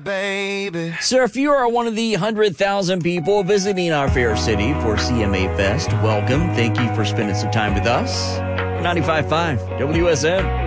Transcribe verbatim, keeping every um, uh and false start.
baby. Sir, if you are one of the one hundred thousand people visiting our fair city for C M A Fest, welcome. Thank you for spending some time with us. ninety-five point five W S M.